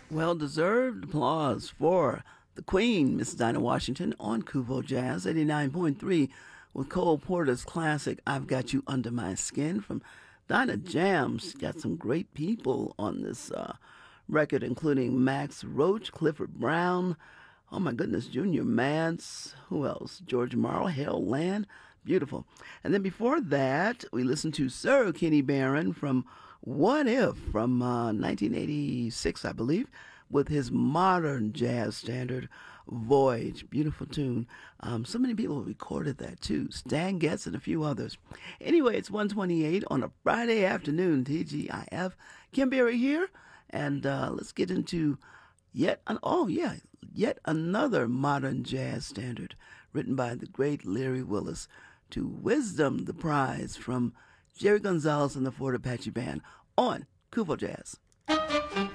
Well-deserved applause for the Queen, Miss Dinah Washington, on Kuvo Jazz 89.3 with Cole Porter's classic I've Got You Under My Skin from Dinah Jams. Got some great people on this record, including Max Roach, Clifford Brown, oh my goodness, Junior Mance, who else? George Morrow, Harold Land. Beautiful. And then before that, we listened to Sir Kenny Barron from What If from 1986, I believe, with his modern jazz standard, Voyage. Beautiful tune. So many people recorded that too. Stan Getz and a few others. Anyway, it's 1:28 on a Friday afternoon, TGIF. Kim Berry here, and let's get into yet another modern jazz standard written by the great Larry Willis, to Wisdom, the Prize from Jerry Gonzalez and the Fort Apache Band on Kuvo Jazz.